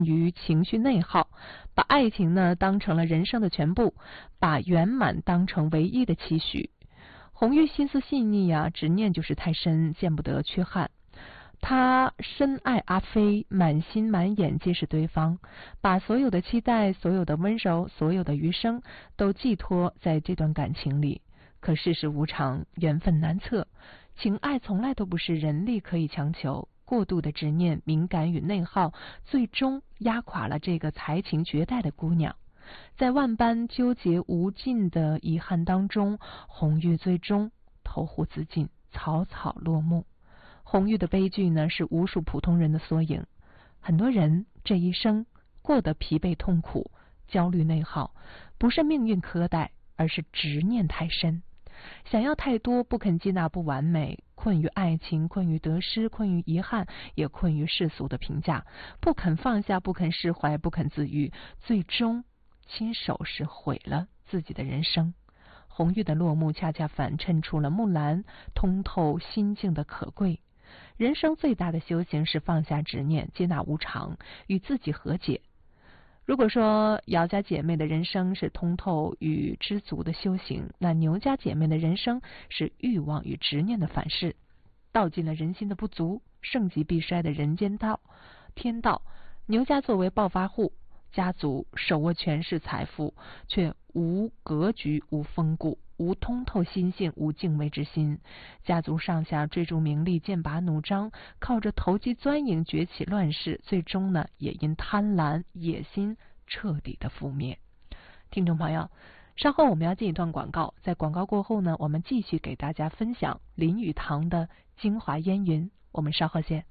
于情绪内耗，把爱情呢当成了人生的全部，把圆满当成唯一的期许。红玉心思细腻啊，执念就是太深，见不得缺憾。他深爱阿飞，满心满眼皆是对方，把所有的期待、所有的温柔、所有的余生都寄托在这段感情里。可世事无常，缘分难测，情爱从来都不是人力可以强求。过度的执念、敏感与内耗，最终压垮了这个才情绝代的姑娘。在万般纠结无尽的遗憾当中，红玉最终投湖自尽，草草落幕。红玉的悲剧呢，是无数普通人的缩影。很多人这一生过得疲惫痛苦、焦虑内耗，不是命运苛待，而是执念太深。想要太多，不肯接纳不完美，困于爱情，困于得失，困于遗憾，也困于世俗的评价，不肯放下，不肯释怀，不肯自愈，最终亲手是毁了自己的人生。红玉的落幕恰恰反衬出了木兰通透心境的可贵。人生最大的修行是放下执念，接纳无常，与自己和解。如果说姚家姐妹的人生是通透与知足的修行，那牛家姐妹的人生是欲望与执念的反噬，道尽了人心的不足，盛极必衰的人间天道。牛家作为暴发户，家族手握权势财富，却无格局，无风骨，无通透心性，无敬畏之心。家族上下追逐名利，剑拔弩张，靠着投机钻营崛起乱世，最终呢也因贪婪野心彻底的覆灭。听众朋友，稍后我们要进一段广告，在广告过后呢，我们继续给大家分享林语堂的精华烟云，我们稍后见。